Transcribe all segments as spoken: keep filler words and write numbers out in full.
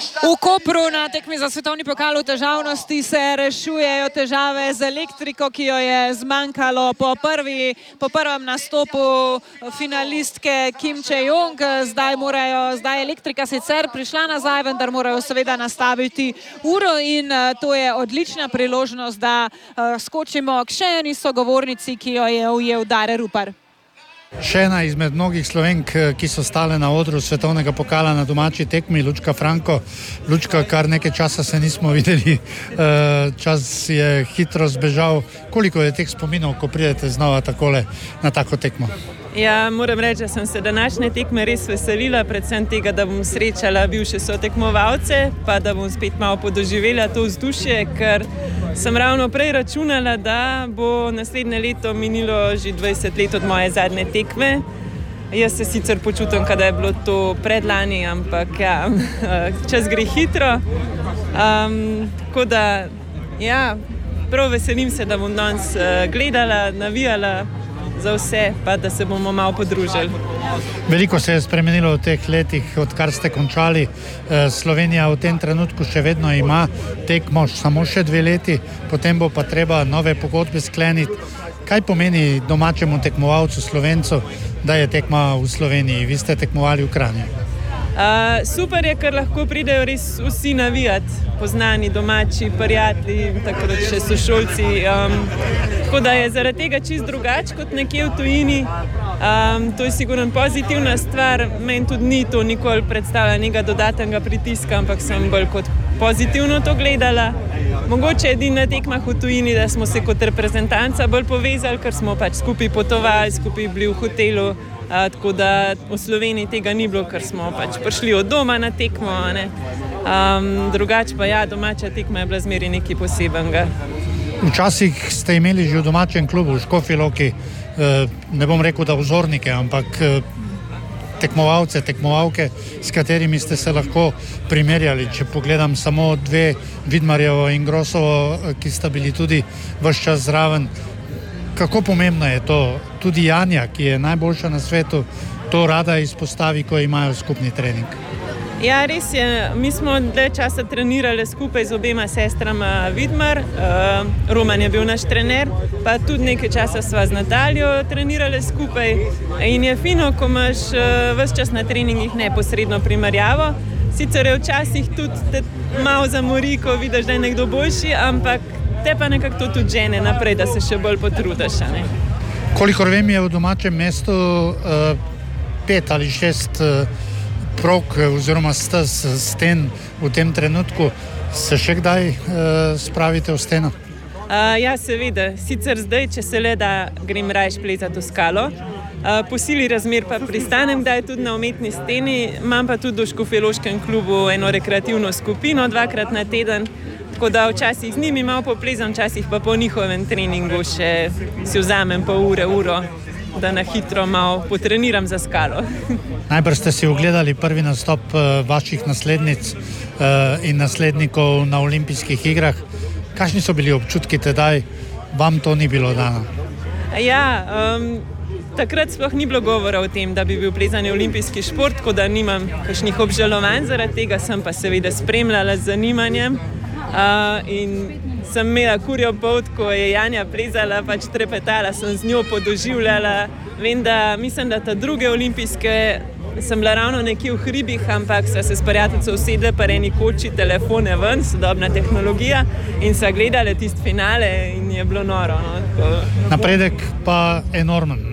V Kopru na tekmi za svetovni pokal v težavnosti se rešujejo težave z elektriko, ki jo je zmanjkalo po, prvi, po prvem nastopu finalistke Kim Chae-young. Zdaj morajo, zdaj elektrika sicer prišla nazaj, vendar morajo seveda nastaviti uro in to je odlična priložnost, da skočimo k še eni sogovornici, ki jo je ujel Dare Rupar. Še ena izmed mnogih Slovenk, ki so stale na odru svetovnega pokala na domači tekmi, Lučka Franko. Lučka, kar nekaj časa se nismo videli, čas je hitro zbežal. Koliko je teh spominov, ko pridete znova takole na tako tekmo? Ja, moram reči, da sem se današnje tekme res veselila, predvsem tega, da bom srečala bivše sotekmovalce, pa da bom spet malo podoživela to vzdušje, ker sem ravno prej računala, da bo naslednje leto minilo že dvajset let od moje zadnje tekme. Jaz se sicer počutim, da je bilo to predlani, ampak ja, čas gre hitro. Um, tako da, ja, prav veselim se, da bom danes gledala, navijala za vse, pa da se bomo malo podružili. Veliko se je spremenilo v teh letih, odkar ste končali. Slovenija v tem trenutku še vedno ima tekmo samo še dve leti, potem bo pa treba nove pogodbe skleniti. Kaj pomeni domačemu tekmovalcu Slovencu, da je tekma v Sloveniji? Vi ste tekmovali v Kranju. Uh, super je, ker lahko pridejo res vsi navijati, poznani, domači, prijatelji, takrat še sošolci. Um, tako da je zaradi tega čist drugače kot nekje v tujini. Um, to je sigurno pozitivna stvar. Meni tudi ni to nikoli predstavlja nekega dodatnega pritiska, ampak sem bolj kot pozitivno to gledala. Mogoče edina tekmah v tujini, da smo se kot reprezentanca bolj povezali, ker smo pač skupaj potovali, skupaj bili v hotelu. Uh, tako da v Sloveniji tega ni bilo, ker smo pač prišli od doma na tekmo. Um, drugače pa ja, domača tekma je bila zmeri nekaj posebenega. Včasih ste imeli že v domačem klubu v Škofji Loki, uh, ne bom rekel, da vzornike, ampak uh, tekmovalce, tekmovalke, s katerimi ste se lahko primerjali. Če pogledam samo dve, Vidmarjevo in Grosovo, ki sta bili tudi ves čas zraven. Kako pomembno je to? Tudi Janja, ki je najboljša na svetu, to rada izpostavi, ko imajo skupni trening. Ja, res je. Mi smo dlje časa trenirali skupaj z obema sestrama Vidmar. Uh, Roman je bil naš trener, pa tudi nekaj časa sva z Nataljo trenirali skupaj. In je fino, ko imaš uh, ves čas na treningih neposredno primerjavo. Sicer je včasih tudi te malo zamori, ko vidiš, da je nekdo boljši, ampak te pa nekako to tudi žene naprej, da se še bolj potrudiš. Ne? Kolikor vem, je v domačem mestu uh, pet ali šest uh, prog oziroma stez, sten v tem trenutku. Se še kdaj uh, spravite v steno? Uh, ja, seveda. Sicer zdaj, če se le da, grem raje plezati v skalo. Uh, po sili razmer pa pristanem, da je tudi na umetni steni. Imam pa tudi v Škofjeloškem klubu eno rekreativno skupino dvakrat na teden. Tako da včasih z njimi malo poplezam, včasih pa po njihovem treningu še si vzamem pol ure, uro, da na hitro malo potreniram za skalo. Najbrž ste si ogledali prvi nastop vaših naslednic in naslednikov na olimpijskih igrah. Kakšni so bili občutki tedaj? Vam to ni bilo dano? Ja, um, takrat sploh ni bilo govora o tem, da bi bil plezanje olimpijski šport, tako da nimam kakšnih obžalovanj, zaradi tega sem pa seveda spremljala z zanimanjem. Uh, in sem imela kurjo polt, ko je Janja plezala, pač trepetala, sem z njo podoživljala. Vem, da mislim, da ta druge olimpijske sem bila ravno nekje v hribih, ampak so se s prijateljico usedle pa eni koči, telefone ven, sodobna tehnologija in so gledali tisti finale in je bilo noro. No? Napredek pa enormen.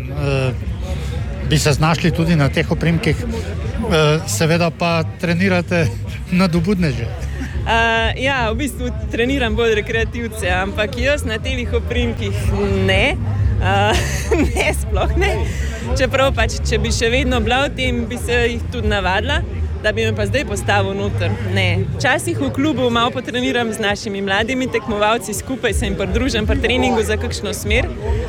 Uh, bi se znašli tudi na teh oprimkih, uh, seveda pa trenirate na dobudneže. Uh, ja, v bistvu treniram bolj rekreativce, ampak jaz na telih oprimkih ne, uh, ne sploh ne. Čeprav pač, če bi še vedno bila v tem, bi se jih tudi navadila, da bi me pa zdaj postavil noter. Ne. Včasih v klubu malo potreniram z našimi mladimi tekmovalci, skupaj se jim pridružim pri treningu za kakšno smer.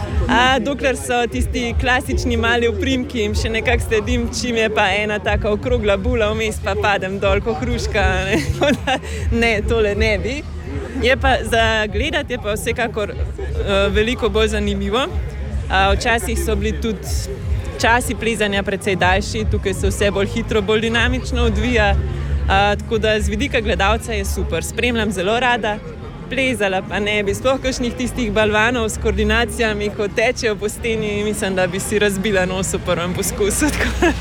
A dokler so tisti klasični mali oprimki in še nekako sledim, čim je pa ena taka okrogla bula vmes, pa padem dol ko hruška. Ne, ne tole ne bi. Je pa za gledati je pa vsekakor uh, veliko bolj zanimivo. Uh, včasih so bili tudi časi plezanja precej daljši, tukaj se vse bolj hitro, bolj dinamično odvija. Tako da z vidika gledalca je super, spremljam zelo rada, plezala pa ne bi, sploh kakšnih tistih balvanov s koordinacijami, ko tečejo po steni, mislim, da bi si razbila nos v prvem poskusu.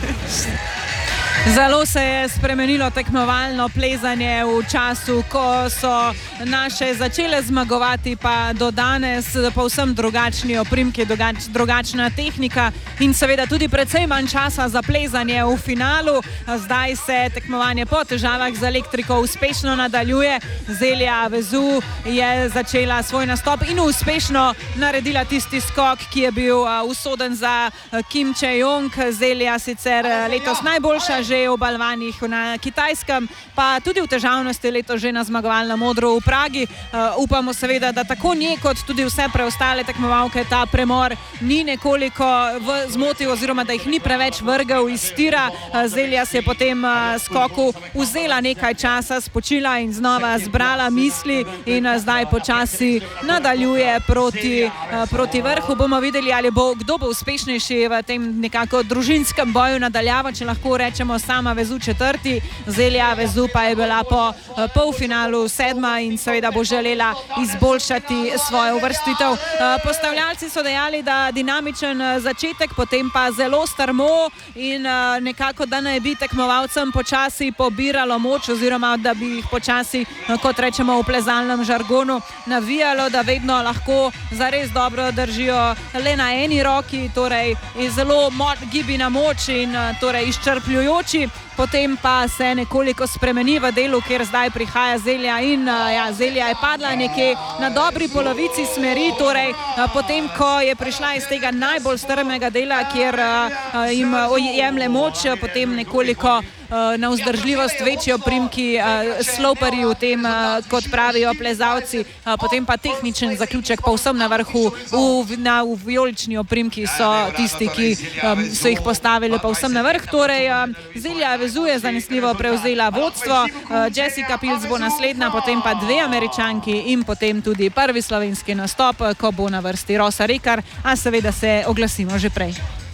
Zelo se je spremenilo tekmovalno plezanje v času, ko so naše začele zmagovati, pa do danes povsem drugačni oprimki, drugač, drugačna tehnika in seveda tudi precej manj časa za plezanje v finalu. Zdaj se tekmovanje po težavah z elektriko uspešno nadaljuje. Zelja Vezu je začela svoj nastop in uspešno naredila tisti skok, ki je bil usoden za Kim Chae-young. Zelja sicer letos najboljša že v balvanih na Kitajskem, pa tudi v težavnosti letos že na zmagovalnem odru v Pragi. Uh, upamo seveda, da tako nje kot tudi vse preostale tekmovalke ta premor ni nekoliko v zmotil oziroma da jih ni preveč vrgel iz tira. Uh, Zelja se je po tem uh, skoku vzela nekaj časa, spočila in znova zbrala misli in uh, zdaj počasi nadaljuje proti, uh, proti vrhu. Bomo videli, ali bo kdo bo uspešnejši v tem nekako družinskem boju nadaljava, če lahko rečemo sama Vezu četrti. Zelja Vezu pa je bila po uh, polfinalu sedma in seveda bo želela izboljšati svojo uvrstitev. Uh, postavljalci so dejali, da dinamičen uh, začetek, potem pa zelo strmo in uh, nekako, da naj bi tekmovalcem počasi pobiralo moč oziroma da bi jih počasi, uh, kot rečemo v plezalnem žargonu, navijalo, da vedno lahko zares dobro držijo le na eni roki, torej zelo mo gibi na moč in uh, torej izčrpljujoči. Potem pa se nekoliko spremeni v delu, kjer zdaj prihaja Zelja in uh, ja, Zelja je padla nekje na dobri polovici smeri, torej uh, potem, ko je prišla iz tega najbolj strmega dela, kjer uh, uh, jim uh, jemlje moč, uh, potem nekoliko Uh, na vzdržljivost večjo primki, uh, sloperji v tem, uh, kot pravijo plezalci, uh, potem pa tehničen zaključek pa vsem na vrhu, v, na v vijolični oprimki so tisti, ki um, so jih postavili pa vsem na vrh. Torej, uh, Zelja Vezu je zanesljivo prevzela vodstvo, uh, Jessica Pilc bo naslednja, potem pa dve Američanki in potem tudi prvi slovenski nastop, ko bo na vrsti Rosa Rekar, a seveda se oglasimo že prej.